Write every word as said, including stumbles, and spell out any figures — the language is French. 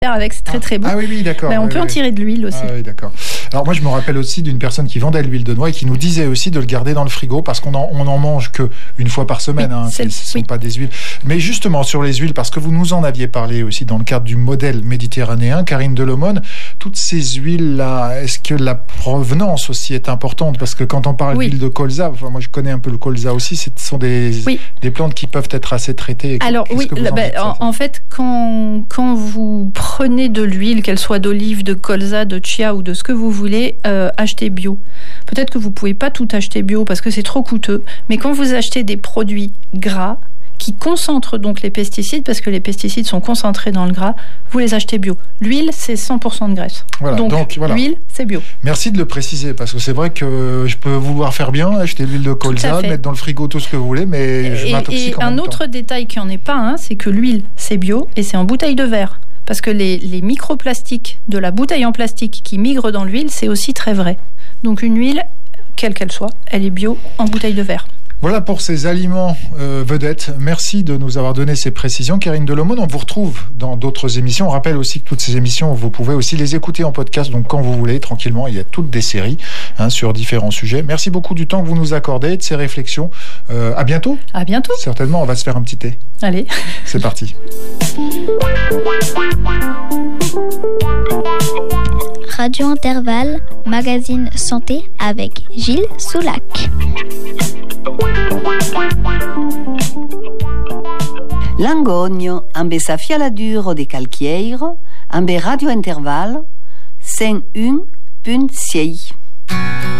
avec, c'est très très bon. Ah oui, oui, d'accord. Ben, on oui, peut oui. en tirer de l'huile aussi. Ah oui, d'accord. Alors moi, je me rappelle aussi d'une personne qui vendait l'huile de noix et qui nous disait aussi de le garder dans le frigo parce qu'on en, on en mange que une fois par semaine. Oui, hein, ce ne sont oui. pas des huiles. Mais justement, sur les huiles, parce que vous nous en aviez parlé aussi dans le cadre du modèle méditerranéen, Karine Delomone, toutes ces huiles-là, est-ce que la provenance aussi est importante? Parce que quand on parle Oui. d'huile de colza, enfin, moi je connais un peu le colza aussi, ce sont des, Oui. des plantes qui peuvent être assez traitées. Alors Qu'est-ce oui, que vous là, en ben, dites, ça, en, en fait, quand, quand vous prenez de l'huile, qu'elle soit d'olive, de colza, de chia ou de ce que vous voulez, euh, achetez bio. Peut-être que vous ne pouvez pas tout acheter bio parce que c'est trop coûteux, mais quand vous achetez des produits gras qui concentrent donc les pesticides, parce que les pesticides sont concentrés dans le gras, vous les achetez bio. L'huile, c'est cent pour cent de graisse. Voilà, donc, donc, voilà. l'huile, c'est bio. Merci de le préciser, parce que c'est vrai que je peux vouloir faire bien, acheter l'huile de colza, mettre dans le frigo tout ce que vous voulez, mais je Et, m'intoxique et en un même autre temps. détail qui n'en est pas un, c'est que l'huile, c'est bio et c'est en bouteille de verre. Parce que les, les microplastiques de la bouteille en plastique qui migrent dans l'huile, c'est aussi très vrai. Donc une huile, quelle qu'elle soit, elle est bio en bouteille de verre. Voilà pour ces aliments euh, vedettes. Merci de nous avoir donné ces précisions. Karine Delomone, on vous retrouve dans d'autres émissions. On rappelle aussi que toutes ces émissions, vous pouvez aussi les écouter en podcast, donc quand vous voulez, tranquillement. Il y a toutes des séries hein, sur différents sujets. Merci beaucoup du temps que vous nous accordez, de ces réflexions. Euh, à bientôt. À bientôt. Certainement, on va se faire un petit thé. Allez. C'est parti. Radio Intervalle, magazine santé avec Gilles Soulac. Langogno, ambe sa fialatura de calchieiro, ambe Radio Intervalle, cent un virgule sei.